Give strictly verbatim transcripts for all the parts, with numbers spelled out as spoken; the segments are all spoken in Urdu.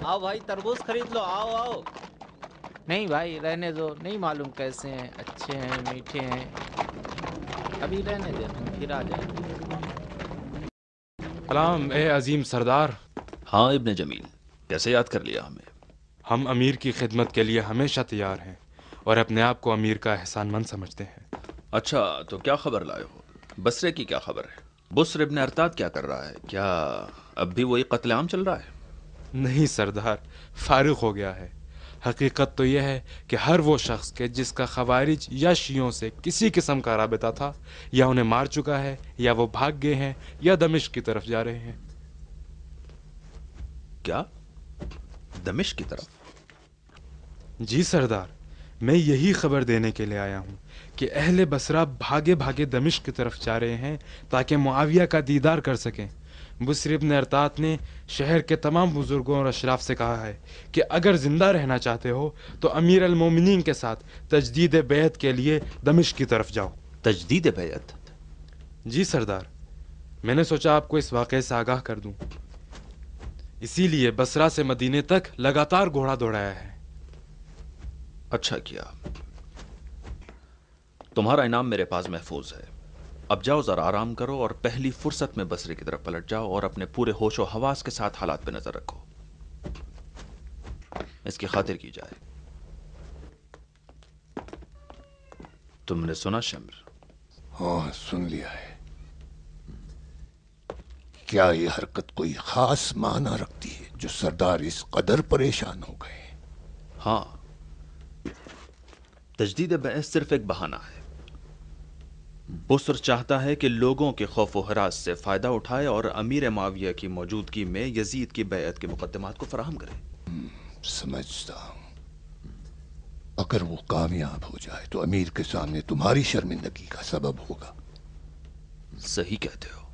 आओ भाई तरबूज खरीद लो, आओ आओ। نہیں بھائی رہنے دو، نہیں معلوم کیسے ہیں، اچھے ہیں میٹھے ہیں، ابھی رہنے دے، پھر آ جائیں گے۔ سلام اے عظیم سردار، ہاں ابن جمیل، کیسے یاد کر لیا ہمیں؟ ہم امیر کی خدمت کے لیے ہمیشہ تیار ہیں اور اپنے آپ کو امیر کا احسان مند سمجھتے ہیں۔ اچھا تو کیا خبر لائے ہو؟ بصرے کی کیا خبر ہے؟ بصر ابن ارتاد کیا کر رہا ہے؟ کیا اب بھی وہی قتل عام چل رہا ہے؟ نہیں سردار، فارغ ہو گیا ہے۔ حقیقت تو یہ ہے کہ ہر وہ شخص کہ جس کا خوارج یا شیعوں سے کسی قسم کا رابطہ تھا، یا انہیں مار چکا ہے، یا وہ بھاگ گئے ہیں، یا دمشق کی طرف جا رہے ہیں۔ کیا دمشق کی طرف؟ جی سردار، میں یہی خبر دینے کے لیے آیا ہوں کہ اہل بصرہ بھاگے بھاگے دمشق کی طرف جا رہے ہیں تاکہ معاویہ کا دیدار کر سکیں۔ بصر ابن ارطاط نے شہر کے تمام بزرگوں اور اشراف سے کہا ہے کہ اگر زندہ رہنا چاہتے ہو تو امیر المومنین کے ساتھ تجدید بیعت کے لیے دمشق کی طرف جاؤ۔ تجدید بیعت؟ جی سردار، میں نے سوچا آپ کو اس واقعے سے آگاہ کر دوں، اسی لیے بصرہ سے مدینے تک لگاتار گھوڑا دوڑایا ہے۔ اچھا کیا، تمہارا انعام میرے پاس محفوظ ہے۔ اب جاؤ ذرا آرام کرو اور پہلی فرصت میں بصرے کی طرف پلٹ جاؤ اور اپنے پورے ہوش و حواس کے ساتھ حالات پہ نظر رکھو، اس کی خاطر کی جائے۔ تم نے سنا شمر؟ ہاں سن لیا ہے۔ کیا یہ حرکت کوئی خاص معنی رکھتی ہے جو سردار اس قدر پریشان ہو گئے؟ ہاں، تجدید بیعت صرف ایک بہانہ ہے۔ بصر چاہتا ہے کہ لوگوں کے خوف و ہراس سے فائدہ اٹھائے اور امیر معاویہ کی موجودگی میں یزید کی بیعت کے مقدمات کو فراہم کرے۔ سمجھتا ہوں، اگر وہ کامیاب ہو جائے تو امیر کے سامنے تمہاری شرمندگی کا سبب ہوگا۔ صحیح کہتے ہو۔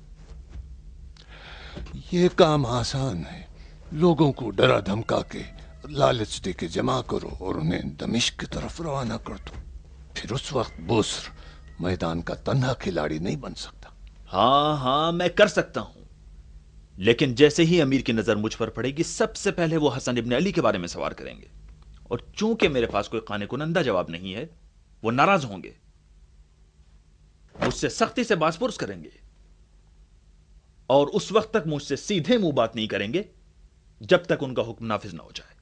یہ کام آسان ہے، لوگوں کو ڈرا دھمکا کے لالچ دے کے جمع کرو اور انہیں دمشق کی طرف روانہ کر دو، پھر اس وقت بصر میدان کا تنہا کھلاڑی نہیں بن سکتا۔ ہاں ہاں میں کر سکتا ہوں، لیکن جیسے ہی امیر کی نظر مجھ پر پڑے گی سب سے پہلے وہ حسن ابن علی کے بارے میں سوال کریں گے، اور چونکہ میرے پاس کوئی قانے کنندہ جواب نہیں ہے وہ ناراض ہوں گے، مجھ سے سختی سے باز پرس کریں گے، اور اس وقت تک مجھ سے سیدھے منہ بات نہیں کریں گے جب تک ان کا حکم نافذ نہ ہو جائے۔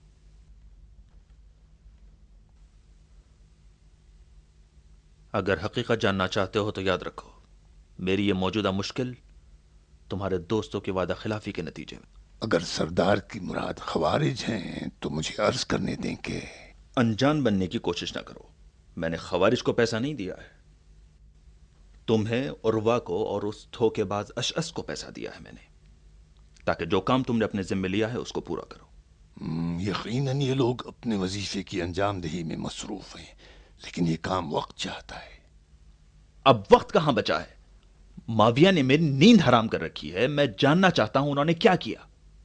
اگر حقیقت جاننا چاہتے ہو تو یاد رکھو، میری یہ موجودہ مشکل تمہارے دوستوں کی وعدہ خلافی کے نتیجے میں۔ اگر سردار کی مراد خوارج ہیں تو مجھے عرض کرنے دیں کہ انجان بننے کی کوشش نہ کرو، میں نے خوارج کو پیسہ نہیں دیا ہے، تمہیں، عروہ کو اور اس دھوکے باز اشعث کو پیسہ دیا ہے میں نے، تاکہ جو کام تم نے اپنے ذمہ لیا ہے اس کو پورا کرو۔ یقیناً یہ لوگ اپنے وظیفے کی انجام دہی میں مصروف ہیں، لیکن یہ کام وقت چاہتا ہے۔ اب وقت کہاں بچا ہے؟ معاویہ نے میری نیند حرام کر رکھی ہے، میں جاننا چاہتا ہوں انہوں نے کیا کیا۔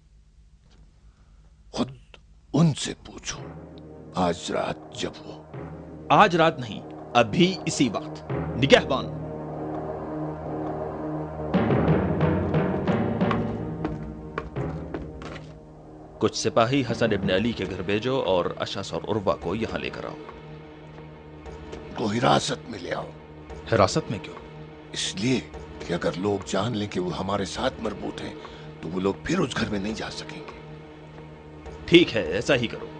خود ان سے پوچھو، آج رات جب وہ آج رات نہیں، ابھی اسی وقت۔ نگہبان، کچھ سپاہی حسن ابن علی کے گھر بھیجو اور اشعث اور عروہ کو یہاں لے کر آؤ۔ کو حراست میں لے آؤ۔ حراست میں کیوں؟ اس لیے کہ اگر لوگ جان لیں کہ وہ ہمارے ساتھ مربوط ہیں تو وہ لوگ پھر اس گھر میں نہیں جا سکیں گے۔ ٹھیک ہے، ایسا ہی کرو۔